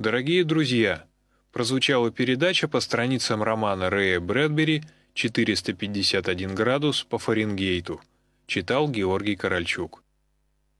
Дорогие друзья, прозвучала передача по страницам романа Рэя Брэдбери «451 градус по Фаренгейту». Читал Георгий Корольчук.